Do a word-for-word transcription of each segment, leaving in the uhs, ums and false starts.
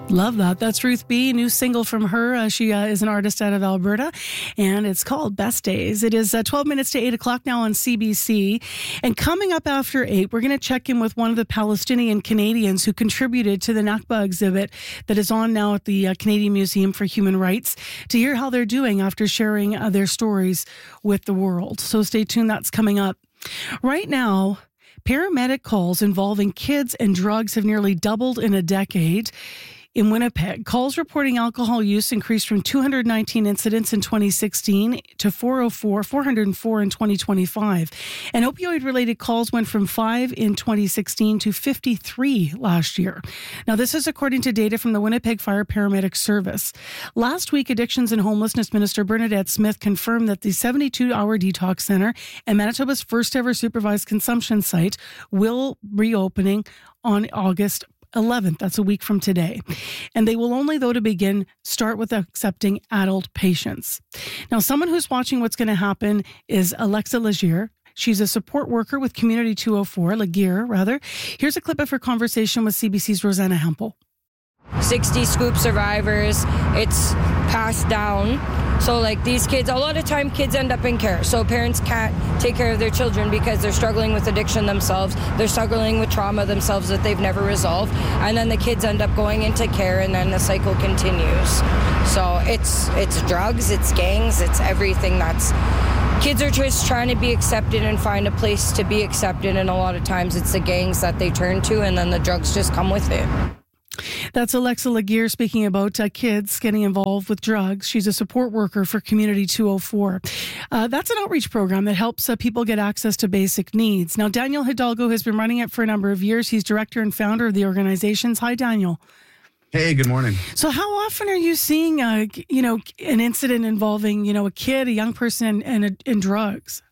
Love that. That's Ruth B. New single from her. Uh, she uh, is an artist out of Alberta, and it's called Best Days. It is uh, twelve minutes to eight o'clock now on C B C. And coming up after eight, we're going to check in with one of the Palestinian Canadians who contributed to the Nakba exhibit that is on now at the uh, Canadian Museum for Human Rights to hear how they're doing after sharing uh, their stories with the world. So stay tuned. That's coming up. Right now, paramedic calls involving kids and drugs have nearly doubled in a decade. In Winnipeg, calls reporting alcohol use increased from two hundred nineteen incidents in twenty sixteen to four hundred four, four hundred four in twenty twenty-five. And opioid-related calls went from five in twenty sixteen to fifty-three last year. Now, this is according to data from the Winnipeg Fire Paramedic Service. Last week, Addictions and Homelessness Minister Bernadette Smith confirmed that the seventy-two hour detox center and Manitoba's first ever supervised consumption site will reopening on August eleventh. That's a week from today. And they will only, though, to begin, start with accepting adult patients. Now, someone who's watching what's going to happen is Alexa Laguerre. She's a support worker with Community two oh four, Laguerre, rather. Here's a clip of her conversation with C B C's Rosanna Hempel. sixty scoop survivors, it's passed down. So like these kids, a lot of time kids end up in care. So parents can't take care of their children because they're struggling with addiction themselves. They're struggling with trauma themselves that they've never resolved. And then the kids end up going into care and then the cycle continues. So it's it's drugs, it's gangs, it's everything that's... Kids are just trying to be accepted and find a place to be accepted. And a lot of times it's the gangs that they turn to and then the drugs just come with it. That's Alexa Laguerre speaking about uh, kids getting involved with drugs. She's a support worker for Community two oh four. Uh, that's an outreach program that helps uh, people get access to basic needs. Now, Daniel Hidalgo has been running it for a number of years. He's director and founder of the organizations. Hi, Daniel. Hey, good morning. So how often are you seeing, uh, you know, an incident involving, you know, a kid, a young person, and, and, and drugs?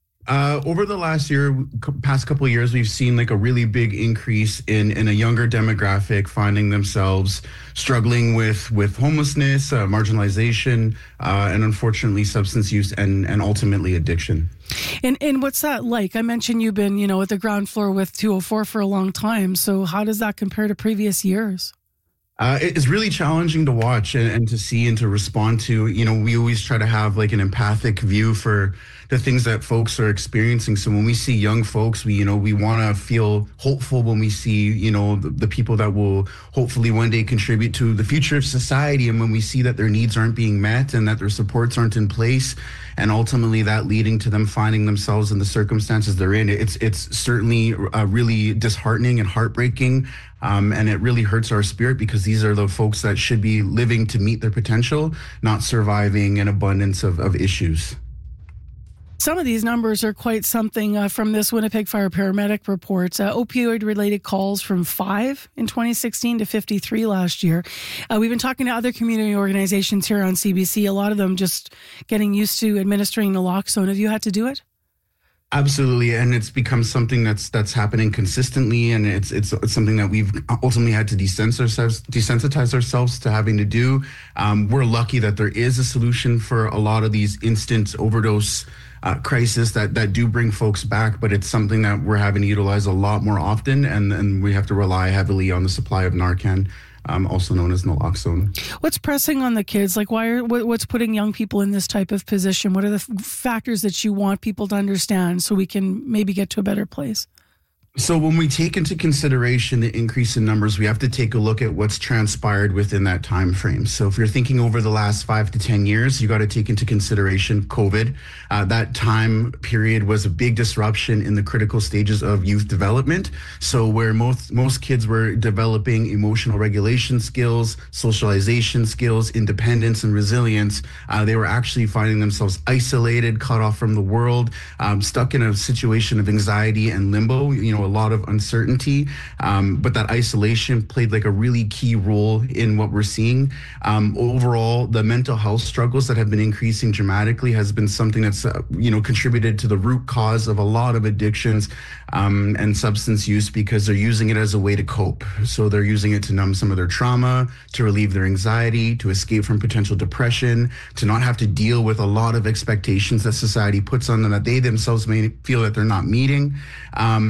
Uh, over the last year, past couple of years, we've seen like a really big increase in, in a younger demographic finding themselves struggling with, with homelessness, uh, marginalization, uh, and unfortunately substance use and, and ultimately addiction. And and what's that like? I mentioned you've been, you know, at the ground floor with two oh four for a long time. So how does that compare to previous years? Uh, it's really challenging to watch and, and to see and to respond to. You know, we always try to have like an empathic view for the things that folks are experiencing. So when we see young folks, we, you know, we want to feel hopeful when we see, you know, the, the people that will hopefully one day contribute to the future of society. And when we see that their needs aren't being met and that their supports aren't in place, and ultimately that leading to them finding themselves in the circumstances they're in, it's it's certainly uh, really disheartening and heartbreaking. Um, and it really hurts our spirit because these are the folks that should be living to meet their potential, not surviving an abundance of, of issues. Some of these numbers are quite something uh, from this Winnipeg Fire Paramedic report. Uh, opioid-related calls from five in twenty sixteen to fifty-three last year. Uh, we've been talking to other community organizations here on C B C, a lot of them just getting used to administering naloxone. Have you had to do it? Absolutely, and it's become something that's that's happening consistently, and it's it's, it's something that we've ultimately had to desensitize ourselves, desensitize ourselves to having to do. Um, we're lucky that there is a solution for a lot of these instant overdose uh, crises that that do bring folks back, but it's something that we're having to utilize a lot more often, and and we have to rely heavily on the supply of Narcan. Um, also known as naloxone. What's pressing on the kids? Like, why are what, what's putting young people in this type of position? What are the f- factors that you want people to understand so we can maybe get to a better place? So when we take into consideration the increase in numbers, we have to take a look at what's transpired within that time frame. So if you're thinking over the last five to ten years, you got to take into consideration COVID. Uh, that time period was a big disruption in the critical stages of youth development. So where most most kids were developing emotional regulation skills, socialization skills, independence, and resilience, uh, they were actually finding themselves isolated, cut off from the world, um, stuck in a situation of anxiety and limbo. You know, a lot of uncertainty, um, but that isolation played like a really key role in what we're seeing. Um, overall, the mental health struggles that have been increasing dramatically has been something that's, uh, you know, contributed to the root cause of a lot of addictions um, and substance use because they're using it as a way to cope. So they're using it to numb some of their trauma, to relieve their anxiety, to escape from potential depression, to not have to deal with a lot of expectations that society puts on them that they themselves may feel that they're not meeting. Um, and then when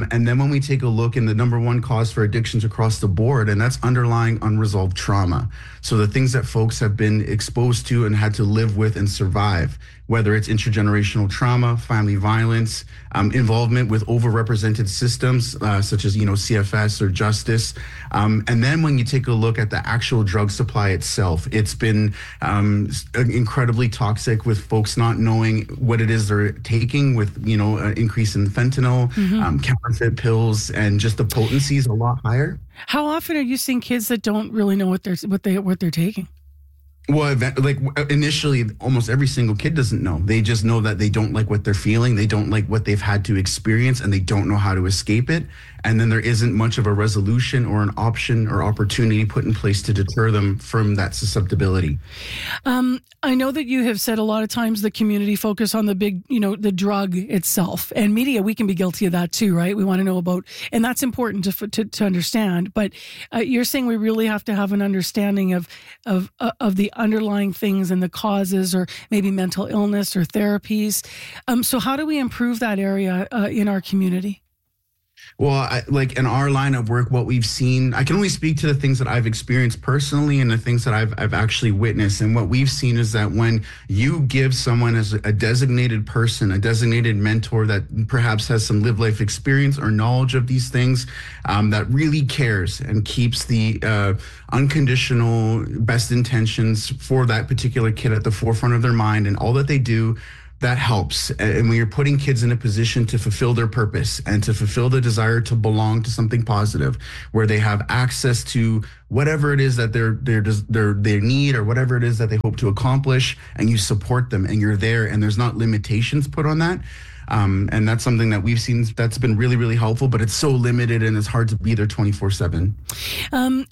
when we take a look in the number one cause for addictions across the board, and that's underlying unresolved trauma. So the things that folks have been exposed to and had to live with and survive, whether it's intergenerational trauma, family violence, um, involvement with overrepresented systems uh, such as, you know, C F S or justice. Um, and then when you take a look at the actual drug supply itself, it's been um, incredibly toxic, with folks not knowing what it is they're taking, with, you know, an increase in fentanyl, mm-hmm. um, counterfeit pills, and just the potency is a lot higher. How often are you seeing kids that don't really know what they're what they what they're taking? Well, like initially, almost every single kid doesn't know. They just know that they don't like what they're feeling. They don't like what they've had to experience, and they don't know how to escape it. And then there isn't much of a resolution or an option or opportunity put in place to deter them from that susceptibility. Um, I know that you have said a lot of times the community focus on the big, you know, the drug itself, and media, we can be guilty of that too, right? We want to know about, and that's important to to, to understand. But uh, you're saying we really have to have an understanding of of uh, of the underlying things and the causes, or maybe mental illness or therapies. Um, so how do we improve that area uh, in our community? Well, I, like in our line of work, what we've seen, I can only speak to the things that I've experienced personally and the things that I've I've actually witnessed. And what we've seen is that when you give someone as a designated person, a designated mentor that perhaps has some lived life experience or knowledge of these things, um, that really cares and keeps the uh, unconditional best intentions for that particular kid at the forefront of their mind and all that they do, that helps. And when you're putting kids in a position to fulfill their purpose and to fulfill the desire to belong to something positive, where they have access to whatever it is that they're, they're, they're, they need, or whatever it is that they hope to accomplish, and you support them and you're there, and there's not limitations put on that. Um, and that's something that we've seen that's been really, really helpful, but it's so limited and it's hard to be there twenty-four seven. Um,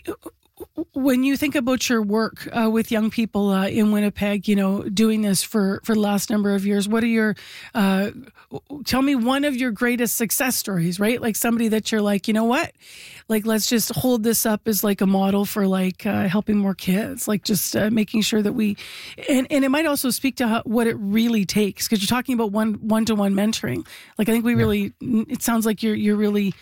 When you think about your work uh, with young people uh, in Winnipeg, you know, doing this for, for the last number of years, what are your, uh, tell me one of your greatest success stories, right? Like somebody that you're like, you know what, like, let's just hold this up as like a model for like uh, helping more kids, like just uh, making sure that we, and, and it might also speak to how, what it really takes, because you're talking about one, one-to-one mentoring. Like, I think we really, yeah. It sounds like you're, you're really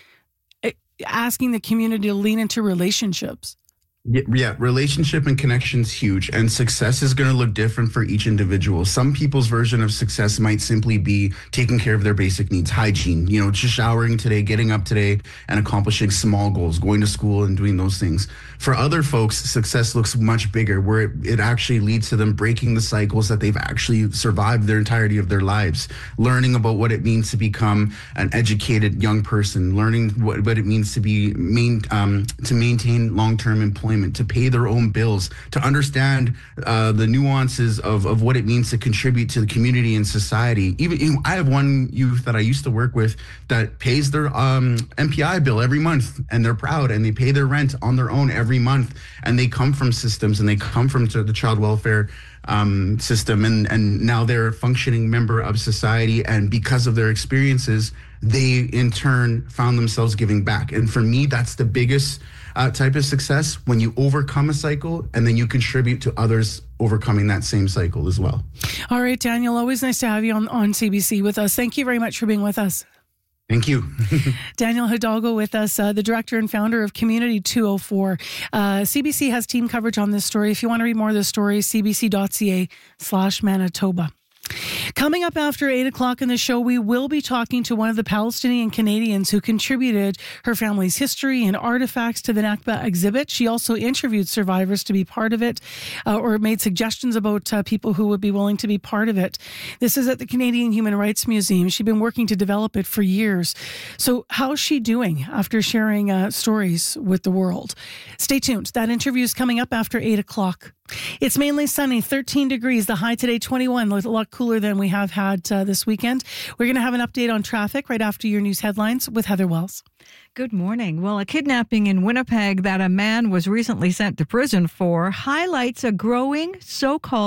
asking the community to lean into relationships. Yeah, relationship and connection is huge, and success is going to look different for each individual. Some people's version of success might simply be taking care of their basic needs, hygiene, you know, just showering today, getting up today, and accomplishing small goals, going to school and doing those things. For other folks, success looks much bigger, where it, it actually leads to them breaking the cycles that they've actually survived their entirety of their lives, learning about what it means to become an educated young person, learning what, what it means to be main, um, to maintain long-term employment, to pay their own bills, to understand uh, the nuances of, of what it means to contribute to the community and society. Even you know, I have one youth that I used to work with that pays their um, M P I bill every month, and they're proud, and they pay their rent on their own every month, and they come from systems, and they come from the child welfare um, system, and, and now they're a functioning member of society, and because of their experiences, they in turn found themselves giving back. And for me, that's the biggest Uh, type of success, when you overcome a cycle and then you contribute to others overcoming that same cycle as well. All right, Daniel, always nice to have you on, on C B C with us. Thank you very much for being with us. Thank you. Daniel Hidalgo with us, uh, the director and founder of Community two oh four. Uh, C B C has team coverage on this story. If you want to read more of the story, cbc.ca slash Manitoba. Coming up after eight o'clock in the show, we will be talking to one of the Palestinian Canadians who contributed her family's history and artifacts to the Nakba exhibit. She also interviewed survivors to be part of it, uh, or made suggestions about uh, people who would be willing to be part of it. This is at the Canadian Human Rights Museum. She's been working to develop it for years. So how's she doing after sharing uh, stories with the world? Stay tuned. That interview is coming up after eight o'clock. It's mainly sunny, thirteen degrees. The high today, twenty-one, a lot cooler than we have had uh, this weekend. We're going to have an update on traffic right after your news headlines with Heather Wells. Good morning. Well, a kidnapping in Winnipeg that a man was recently sent to prison for highlights a growing so-called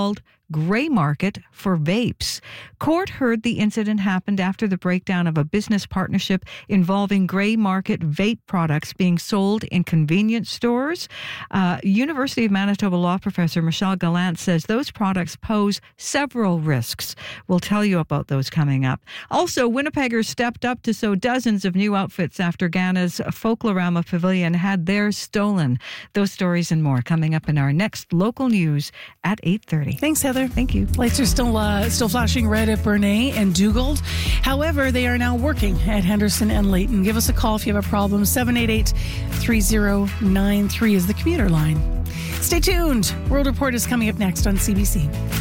gray market for vapes. Court heard the incident happened after the breakdown of a business partnership involving gray market vape products being sold in convenience stores. Uh, University of Manitoba law professor Michelle Gallant says those products pose several risks. We'll tell you about those coming up. Also, Winnipeggers stepped up to sew dozens of new outfits after Ghana's Folklorama Pavilion had theirs stolen. Those stories and more coming up in our next local news at eight thirty. Thanks, Heather. Thank you. Lights are still uh, still flashing red at Burnay and Dugald. However, they are now working at Henderson and Layton. Give us a call if you have a problem. seven eight eight, three zero nine three is the commuter line. Stay tuned. World Report is coming up next on C B C.